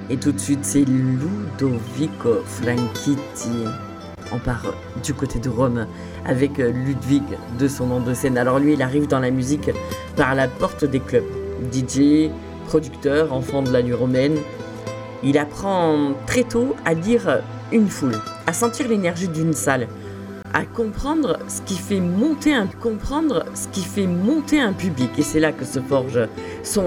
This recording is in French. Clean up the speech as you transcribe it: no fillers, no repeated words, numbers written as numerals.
Et tout de suite, c'est Ludovico Franchitti. On part du côté de Rome avec Ludwig de son nom de scène. Alors lui, il arrive dans la musique par la porte des clubs. DJ, producteur, enfant de la nuit romaine. Il apprend très tôt à lire une foule, à sentir l'énergie d'une salle, à comprendre ce qui fait monter un public. Et c'est là que se forge son